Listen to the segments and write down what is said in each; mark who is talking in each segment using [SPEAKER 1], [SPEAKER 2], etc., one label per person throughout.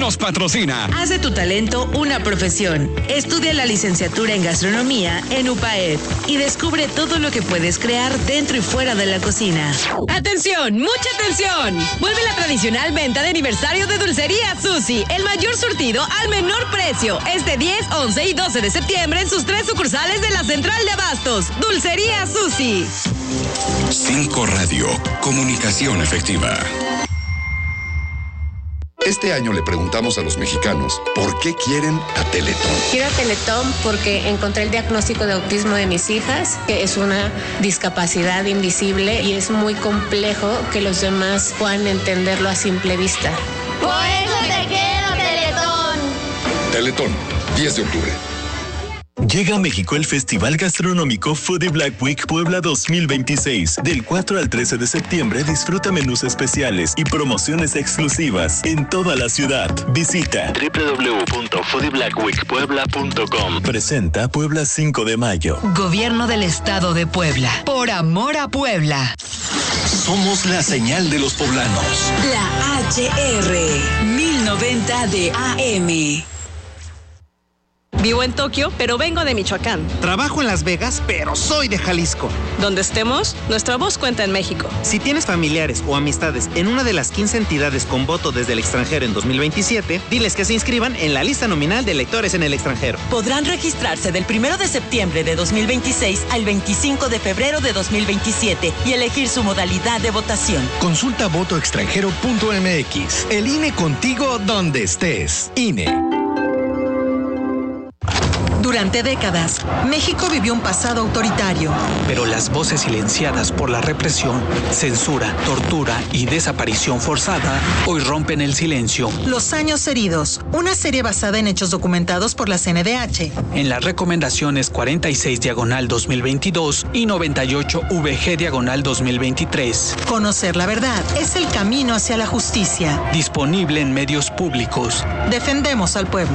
[SPEAKER 1] nos patrocina.
[SPEAKER 2] Haz de tu talento una profesión. Estudia la licenciatura en gastronomía en UPAED y descubre todo lo que puedes crear dentro y fuera de la cocina.
[SPEAKER 3] ¡Atención! ¡Mucha atención! Vuelve la tradicional venta de aniversario de Dulcería Susi. El mayor surtido al menor precio. Este 10, 11 y 12 de septiembre en sus 3 sucursales de la Central de Abastos. Dulcería Susi.
[SPEAKER 1] 5 Radio. Comunicación efectiva.
[SPEAKER 4] Este año le preguntamos a los mexicanos por qué quieren a Teletón.
[SPEAKER 5] Quiero a Teletón porque encontré el diagnóstico de autismo de mis hijas, que es una discapacidad invisible y es muy complejo que los demás puedan entenderlo a simple vista.
[SPEAKER 6] Por eso te quiero, Teletón.
[SPEAKER 4] Teletón, 10 de octubre.
[SPEAKER 7] Llega a México el Festival Gastronómico Foodie Black Week Puebla 2026. Del 4 al 13 de septiembre disfruta menús especiales y promociones exclusivas en toda la ciudad. Visita www.foodieblackweekpuebla.com. Presenta Puebla 5 de mayo.
[SPEAKER 2] Gobierno del Estado de Puebla. Por amor a Puebla.
[SPEAKER 1] Somos la señal de los poblanos.
[SPEAKER 2] La HR 1090 de AM.
[SPEAKER 3] Vivo en Tokio, pero vengo de Michoacán.
[SPEAKER 8] Trabajo en Las Vegas, pero soy de Jalisco.
[SPEAKER 3] Donde estemos, nuestra voz cuenta en México.
[SPEAKER 8] Si tienes familiares o amistades en una de las 15 entidades con voto desde el extranjero en 2027, diles que se inscriban en la lista nominal de electores en el extranjero.
[SPEAKER 2] Podrán registrarse del 1 de septiembre de 2026 al 25 de febrero de 2027 y elegir su modalidad de votación.
[SPEAKER 9] Consulta votoextranjero.mx. El INE contigo donde estés. INE.
[SPEAKER 2] Durante décadas, México vivió un pasado autoritario.
[SPEAKER 10] Pero las voces silenciadas por la represión, censura, tortura y desaparición forzada hoy rompen el silencio.
[SPEAKER 2] Los años heridos, una serie basada en hechos documentados por la CNDH.
[SPEAKER 10] En las recomendaciones 46/2022 y 98/VG/2023.
[SPEAKER 2] Conocer la verdad es el camino hacia la justicia.
[SPEAKER 10] Disponible en medios públicos.
[SPEAKER 2] Defendemos al pueblo.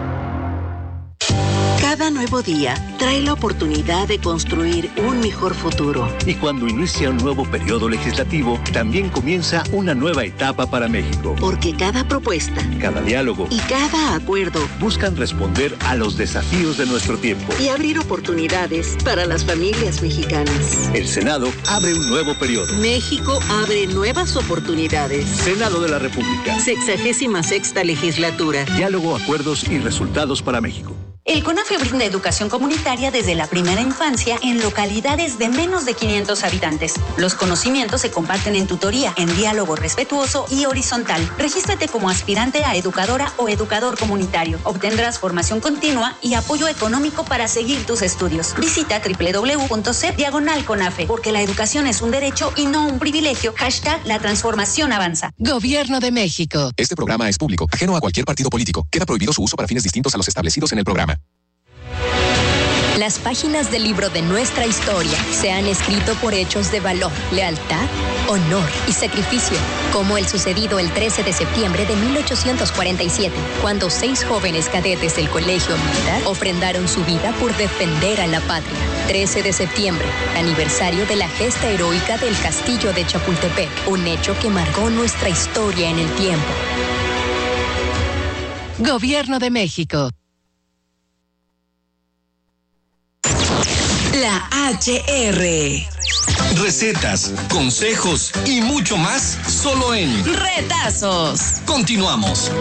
[SPEAKER 11] Cada nuevo día trae la oportunidad de construir un mejor futuro.
[SPEAKER 12] Y cuando inicia un nuevo periodo legislativo, también comienza una nueva etapa para México.
[SPEAKER 11] Porque cada propuesta,
[SPEAKER 12] cada diálogo
[SPEAKER 11] y cada acuerdo
[SPEAKER 12] buscan responder a los desafíos de nuestro tiempo
[SPEAKER 11] y abrir oportunidades para las familias mexicanas.
[SPEAKER 12] El Senado abre un nuevo periodo.
[SPEAKER 11] México abre nuevas oportunidades.
[SPEAKER 12] Senado de la República.
[SPEAKER 11] 66ª legislatura.
[SPEAKER 12] Diálogo, acuerdos y resultados para México.
[SPEAKER 13] El CONAFE brinda educación comunitaria desde la primera infancia en localidades de menos de 500 habitantes. Los conocimientos se comparten en tutoría, en diálogo respetuoso y horizontal. Regístrate como aspirante a educadora o educador comunitario. Obtendrás formación continua y apoyo económico para seguir tus estudios. Visita www.cep/CONAFE, porque la educación es un derecho y no un privilegio. #La transformación avanza.
[SPEAKER 2] Gobierno de México.
[SPEAKER 14] Este programa es público, ajeno a cualquier partido político. Queda prohibido su uso para fines distintos a los establecidos en el programa.
[SPEAKER 15] Las páginas del libro de nuestra historia se han escrito por hechos de valor, lealtad, honor y sacrificio, como el sucedido el 13 de septiembre de 1847, cuando 6 jóvenes cadetes del Colegio Militar ofrendaron su vida por defender a la patria. 13 de septiembre, aniversario de la gesta heroica del Castillo de Chapultepec, un hecho que marcó nuestra historia en el tiempo.
[SPEAKER 2] Gobierno de México. La HR.
[SPEAKER 1] Recetas, consejos y mucho más solo en
[SPEAKER 2] Retazos.
[SPEAKER 1] Continuamos.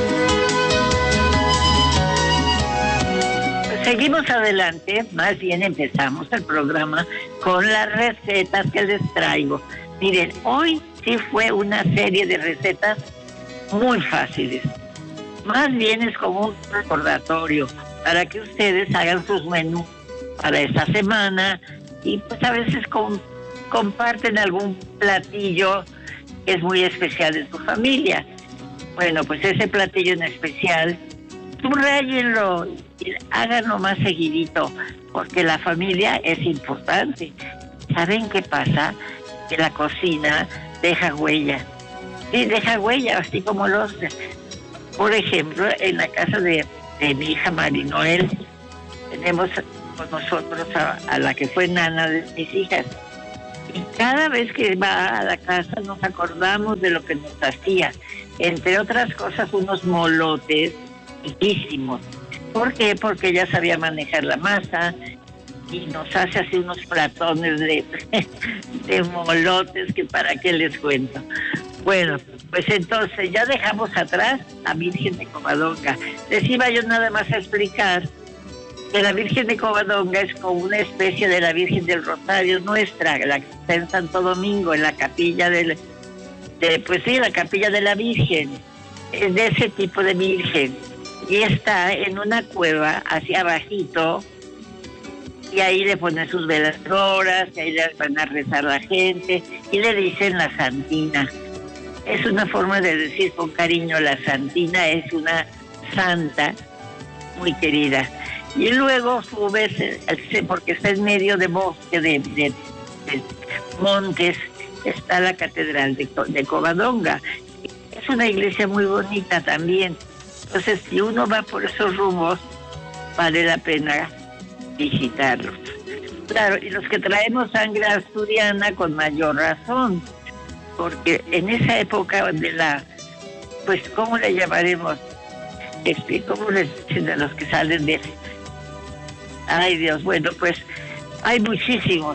[SPEAKER 16] Seguimos adelante, más bien empezamos el programa con las recetas que les traigo. Miren, hoy sí fue una serie de recetas muy fáciles. Más bien es como un recordatorio para que ustedes hagan sus menús para esta semana y pues a veces comparten algún platillo que es muy especial en su familia. Bueno, pues ese platillo en especial, subrayenlo y háganlo más seguidito, porque la familia es importante. ¿Saben qué pasa? Que la cocina deja huella. Sí, deja huella, así como por ejemplo, en la casa de mi hija Marinoel, tenemos con nosotros a la que fue nana de mis hijas. Y cada vez que va a la casa nos acordamos de lo que nos hacía. entre otras cosas, unos molotes riquísimos. ¿Por qué? Porque ella sabía manejar la masa y nos hace así unos platones de molotes que para qué les cuento. Bueno, pues entonces ya dejamos atrás la Virgen de Covadonga. Les iba yo nada más a explicar que la Virgen de Covadonga es como una especie de la Virgen del Rosario nuestra, la que está en Santo Domingo, en la capilla la capilla de la Virgen, es de ese tipo de Virgen, y está en una cueva hacia abajito, y ahí le ponen sus veladoras, y ahí le van a rezar la gente, y le dicen la Santina. Es una forma de decir con cariño, la Santina es una santa muy querida. Y luego subes, porque está en medio de bosque, de montes, está la Catedral de Covadonga. Es una iglesia muy bonita también. Entonces, si uno va por esos rumbos, vale la pena visitarlos. Claro, y los que traemos sangre asturiana con mayor razón, porque en esa época pues, ¿cómo le llamaremos? ¿Cómo les dicen a los que salen de... Ay, Dios, bueno, pues hay muchísimos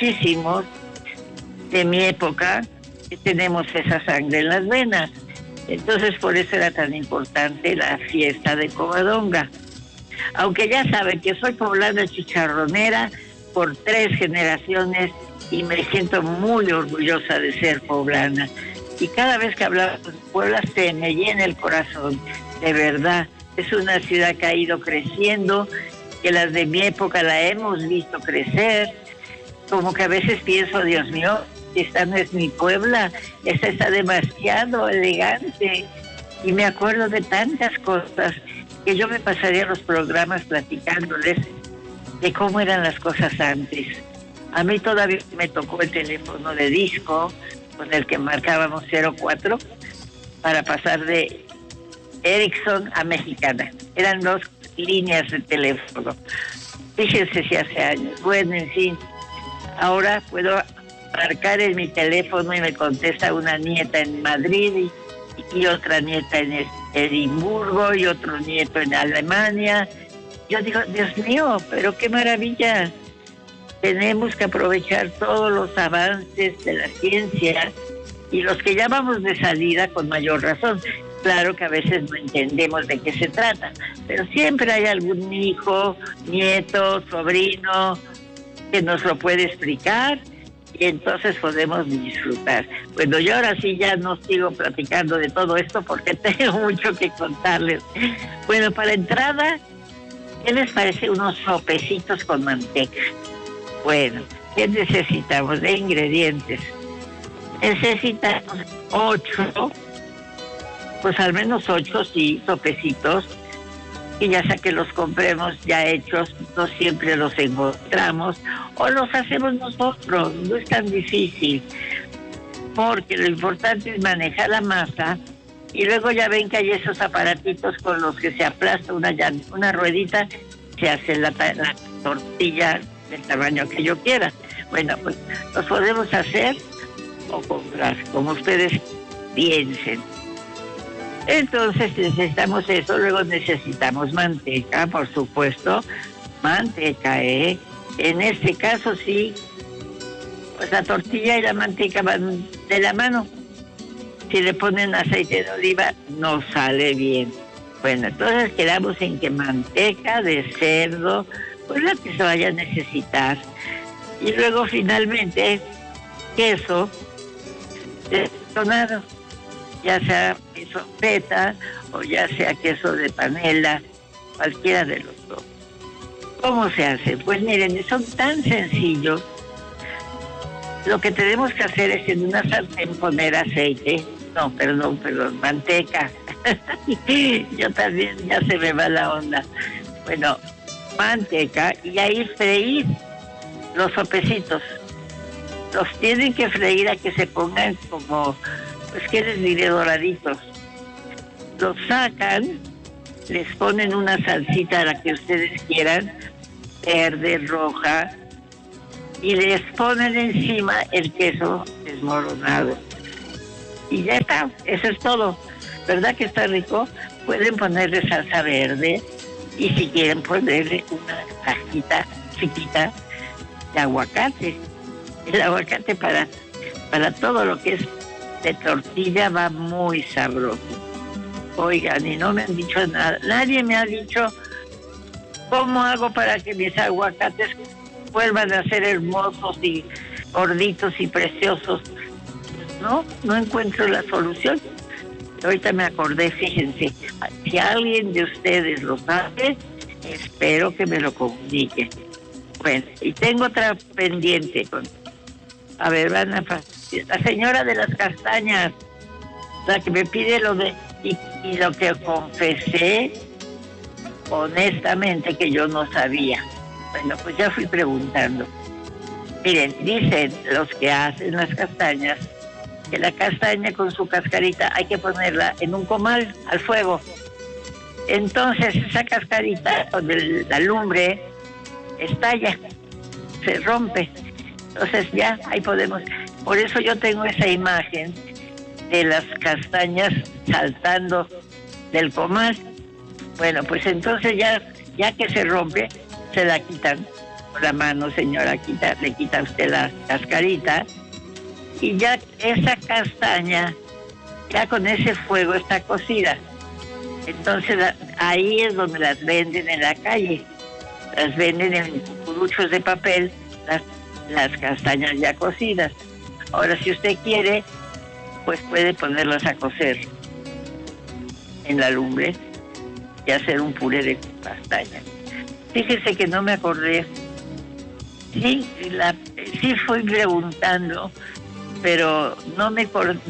[SPEAKER 16] de mi época que tenemos esa sangre en las venas. Entonces, por eso era tan importante la fiesta de Covadonga. Aunque ya saben que soy poblana chicharronera por 3 generaciones y me siento muy orgullosa de ser poblana. Y cada vez que hablamos de Puebla se me llena el corazón, de verdad. Es una ciudad que ha ido creciendo, que las de mi época la hemos visto crecer. Como que a veces pienso, Dios mío, esta no es mi Puebla, esta está demasiado elegante. Y me acuerdo de tantas cosas que yo me pasaría los programas platicándoles de cómo eran las cosas antes. A mí todavía me tocó el teléfono de disco con el que marcábamos 04 para pasar de Ericsson a Mexicana. Eran 2 líneas de teléfono. Fíjense si hace años. Bueno, en fin, ahora puedo marcar en mi teléfono y me contesta una nieta en Madrid y otra nieta en Edimburgo y otro nieto en Alemania. Yo digo, Dios mío, pero qué maravilla. Tenemos que aprovechar todos los avances de la ciencia y los que ya vamos de salida con mayor razón. Claro que a veces no entendemos de qué se trata, pero siempre hay algún hijo, nieto, sobrino que nos lo puede explicar y entonces podemos disfrutar. Bueno, yo ahora sí ya no sigo platicando de todo esto porque tengo mucho que contarles. Bueno, para entrada, ¿qué les parece unos sopecitos con manteca? Bueno, ¿qué necesitamos de ingredientes? Necesitamos 8, pues al menos 8, sí, sopecitos, y ya sea que los compremos ya hechos, no siempre los encontramos, o los hacemos nosotros, no es tan difícil, porque lo importante es manejar la masa, y luego ya ven que hay esos aparatitos con los que se aplasta una ruedita, se hace la tortilla del tamaño que yo quiera. Bueno, pues los podemos hacer o comprar, como ustedes piensen. Entonces necesitamos eso, luego necesitamos manteca, por supuesto, manteca, En este caso sí, pues la tortilla y la manteca van de la mano. Si le ponen aceite de oliva, no sale bien. Bueno, entonces quedamos en que manteca de cerdo, pues la que se vaya a necesitar. Y luego finalmente queso destonado, ya sea queso feta o ya sea queso de panela, cualquiera de los dos. ¿Cómo se hace? Pues miren, son tan sencillos. Lo que tenemos que hacer es en una sartén poner aceite, manteca. Yo también ya se me va la onda. Bueno, manteca y ahí freír los sopecitos. Los tienen que freír a que se pongan como, pues qué les diré, doraditos. Los sacan, les ponen una salsita a la que ustedes quieran, verde, roja, y les ponen encima el queso desmoronado. Y ya está, eso es todo. ¿Verdad que está rico? Pueden ponerle salsa verde y si quieren ponerle una cajita chiquita de aguacate. El aguacate para todo lo que es de tortilla va muy sabroso. Oigan, y no me han dicho nada. Nadie me ha dicho cómo hago para que mis aguacates vuelvan a ser hermosos y gorditos y preciosos. No encuentro la solución. Ahorita me acordé, fíjense, si alguien de ustedes lo sabe, espero que me lo comunique. Bueno, y tengo otra pendiente. A ver, la señora de las castañas, la que me pide lo de... Y lo que confesé, honestamente, que yo no sabía. Bueno, pues ya fui preguntando. Miren, dicen los que hacen las castañas, que la castaña con su cascarita hay que ponerla en un comal al fuego. Entonces esa cascarita con la lumbre estalla, se rompe. Entonces ya ahí podemos. Por eso yo tengo esa imagen de las castañas saltando del comal. Bueno, pues entonces ya que se rompe, se la quitan con la mano, señora, le quita usted la cascarita. Y ya esa castaña, ya con ese fuego está cocida. Entonces ahí es donde las venden en la calle. Las venden en cucuruchos de papel, las castañas ya cocidas. Ahora, si usted quiere, pues puede ponerlas a cocer en la lumbre y hacer un puré de castaña. Fíjese que no me acordé. Sí fui preguntando, pero no me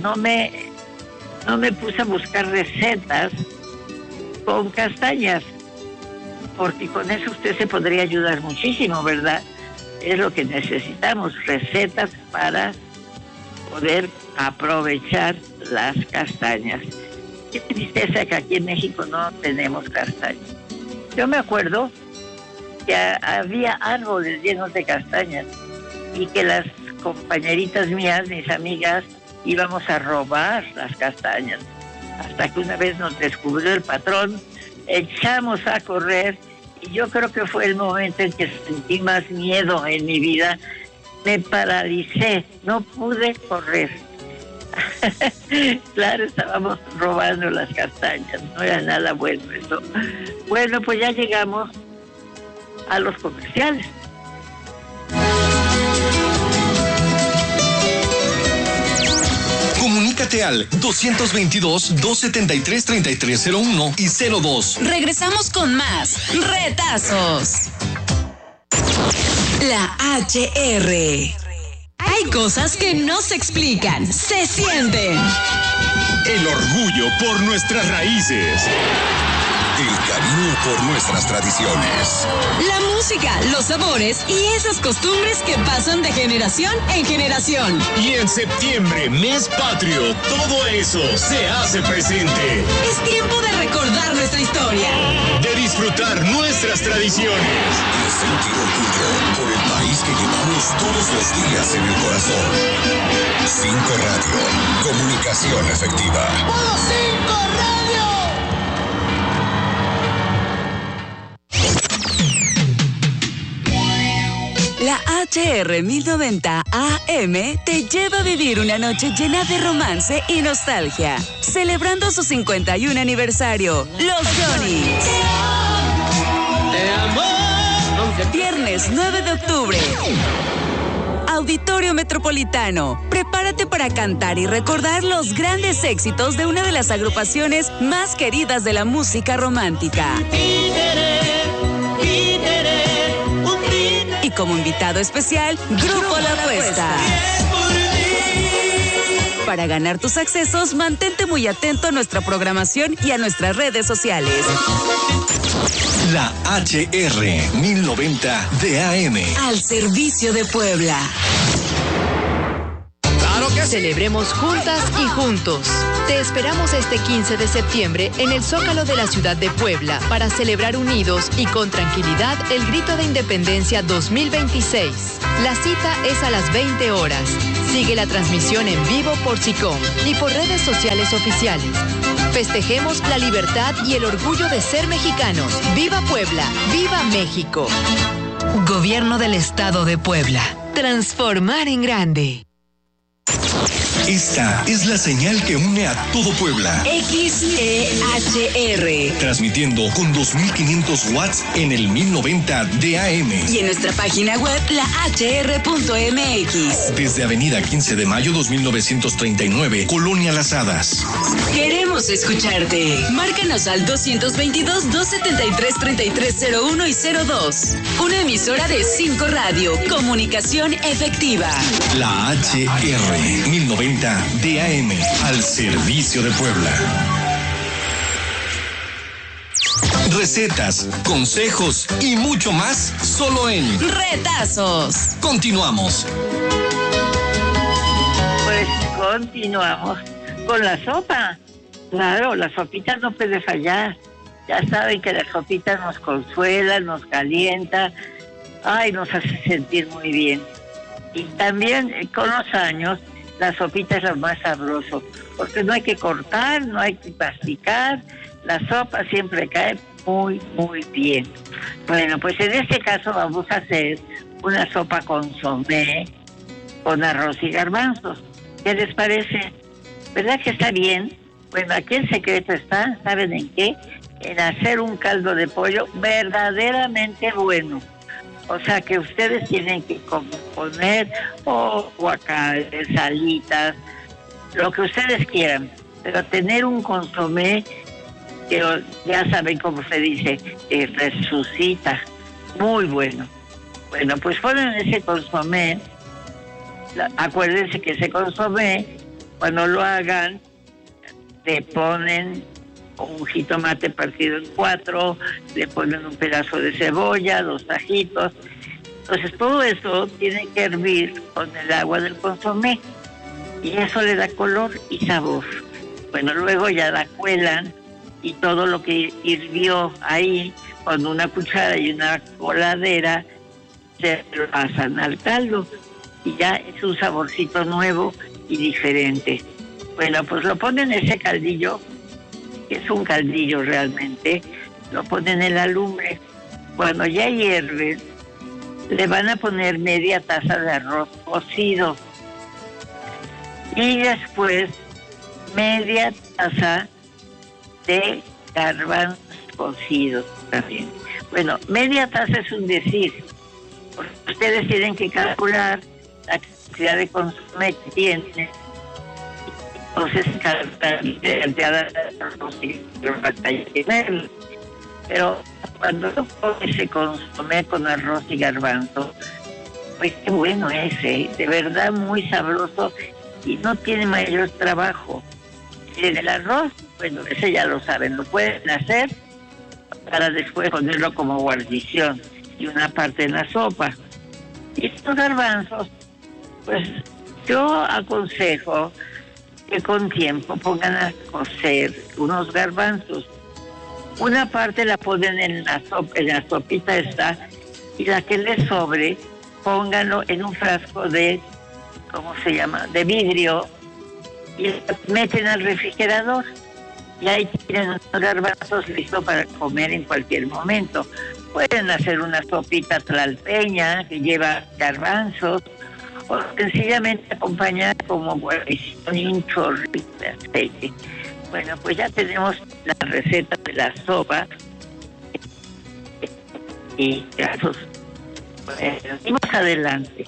[SPEAKER 16] puse a buscar recetas con castañas, porque con eso usted se podría ayudar muchísimo, ¿verdad? Es lo que necesitamos, recetas para poder aprovechar las castañas. Qué tristeza que aquí en México no tenemos castañas. Yo me acuerdo que había árboles llenos de castañas y que las compañeritas mías, mis amigas, íbamos a robar las castañas. Hasta que una vez nos descubrió el patrón, echamos a correr y yo creo que fue el momento en que sentí más miedo en mi vida. Me paralicé, no pude correr. Claro, estábamos robando las castañas, no era nada bueno eso. Bueno, pues ya llegamos a los comerciales.
[SPEAKER 1] Comunícate al 222-273-3301 y 02.
[SPEAKER 2] Regresamos con más retazos. La HR. Hay cosas que no se explican, se sienten.
[SPEAKER 17] El orgullo por nuestras raíces.
[SPEAKER 4] El cariño por nuestras tradiciones.
[SPEAKER 3] La música, los sabores y esas costumbres que pasan de generación en generación.
[SPEAKER 17] Y en septiembre, mes patrio, todo eso se hace presente.
[SPEAKER 3] Es tiempo de recordar nuestra historia.
[SPEAKER 17] De disfrutar nuestras tradiciones.
[SPEAKER 4] De sentir orgullo por el país que llevamos todos los días en el corazón. 5 Radio, comunicación efectiva.
[SPEAKER 6] ¡Modo 5 Radio!
[SPEAKER 2] La HR 1090 AM te lleva a vivir una noche llena de romance y nostalgia, celebrando su 51 aniversario, Los Johnnys. Viernes 9 de octubre. Auditorio Metropolitano. Prepárate para cantar y recordar los grandes éxitos de una de las agrupaciones más queridas de la música romántica. Y como invitado especial, Grupo La Apuesta. Para ganar tus accesos, mantente muy atento a nuestra programación y a nuestras redes sociales.
[SPEAKER 1] La HR 1090 de AM.
[SPEAKER 2] Al servicio de Puebla.
[SPEAKER 18] Celebremos juntas y juntos. Te esperamos este 15 de septiembre en el Zócalo de la ciudad de Puebla para celebrar unidos y con tranquilidad el Grito de Independencia 2026. La cita es a las 20 horas. Sigue la transmisión en vivo por SICOM y por redes sociales oficiales. Festejemos la libertad y el orgullo de ser mexicanos. ¡Viva Puebla! ¡Viva México!
[SPEAKER 3] Gobierno del Estado de Puebla. Transformar en grande.
[SPEAKER 1] Esta es la señal que une a todo Puebla.
[SPEAKER 2] XEHR.
[SPEAKER 1] Transmitiendo con 2500 watts en el 1090 de AM.
[SPEAKER 2] Y en nuestra página web, lahr.mx.
[SPEAKER 1] Desde Avenida 15 de Mayo 2939, Colonia Las Hadas.
[SPEAKER 2] Queremos escucharte. Márcanos al 222-273-3301 y 02. Una emisora de 5 Radio. Comunicación efectiva.
[SPEAKER 1] La HR 1090 DAM, al servicio de Puebla. Recetas, consejos y mucho más solo en
[SPEAKER 2] Retazos.
[SPEAKER 1] Continuamos.
[SPEAKER 16] Pues continuamos con la sopa. Claro, la sopita no puede fallar. Ya saben que la sopita nos consuela, nos calienta, nos hace sentir muy bien. Y también con los años la sopita es lo más sabroso, porque no hay que cortar, no hay que masticar, la sopa siempre cae muy, muy bien. Bueno, pues en este caso vamos a hacer una sopa consomé con arroz y garbanzos. ¿Qué les parece? ¿Verdad que está bien? Bueno, aquí el secreto está, ¿saben en qué? En hacer un caldo de pollo verdaderamente bueno. O sea que ustedes tienen que poner guacamayos, salitas, lo que ustedes quieran, pero tener un consomé que ya saben cómo se dice, resucita, muy bueno. Bueno, pues ponen ese consomé, acuérdense que ese consomé, cuando lo hagan, le ponen un jitomate partido en 4, le ponen un pedazo de cebolla, 2 ajitos. Entonces todo eso tiene que hervir con el agua del consomé y eso le da color y sabor. Bueno, luego ya la cuelan y todo lo que hirvió ahí con una cuchara y una coladera se lo pasan al caldo y ya es un saborcito nuevo y diferente. Bueno, pues lo ponen en ese caldillo, que es un caldillo realmente, lo ponen en la lumbre. Cuando ya hierve, le van a poner media taza de arroz cocido y después media taza de garbanzos cocidos también. Bueno, media taza es un decir, porque ustedes tienen que calcular la cantidad de consomé que tienen. Entonces, pero cuando uno come ese consomé con arroz y garbanzo, pues qué bueno es, de verdad muy sabroso y no tiene mayor trabajo. Y el arroz, bueno, ese ya lo saben, lo pueden hacer para después ponerlo como guarnición y una parte en la sopa. Y estos garbanzos, pues yo aconsejo que con tiempo pongan a cocer unos garbanzos. Una parte la ponen en la sopita esta, y la que les sobre, pónganlo en un frasco de, de vidrio, y lo meten al refrigerador. Y ahí tienen unos garbanzos listos para comer en cualquier momento. Pueden hacer una sopita tlalpeña que lleva garbanzos, o sencillamente acompañar como guarnición y un chorrito de aceite. Bueno, pues ya tenemos la receta de la sopa y casos. Bueno, seguimos adelante.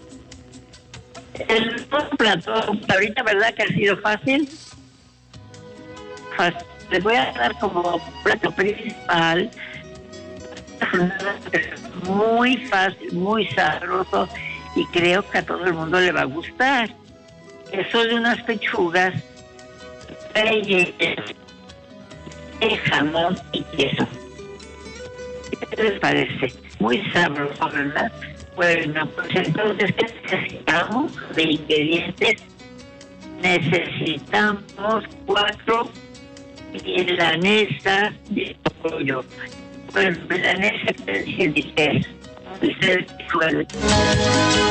[SPEAKER 16] El plato, ahorita, ¿verdad que ha sido fácil? Les voy a dar como plato principal, muy fácil, muy sabroso, y creo que a todo el mundo le va a gustar. Eso de unas pechugas rellenas de jamón y queso. ¿Qué les parece? Muy sabroso, ¿verdad? Bueno, pues entonces, ¿qué necesitamos de ingredientes? Necesitamos 4 milanesas de pollo. Pues milanesa que decir, ustedes suelen.